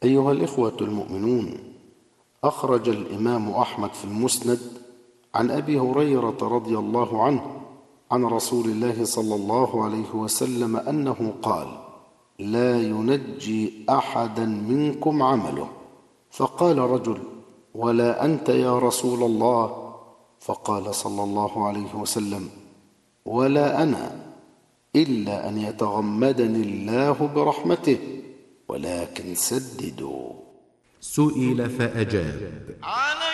أيها الإخوة المؤمنون، أخرج الإمام أحمد في المسند عن أبي هريرة رضي الله عنه عن رسول الله صلى الله عليه وسلم أنه قال: لا ينجي أحدا منكم عمله. فقال رجل: ولا أنت يا رسول الله؟ فقال صلى الله عليه وسلم: ولا أنا، إلا أن يتغمدني الله برحمته، ولكن سددوا. سئل فأجاب: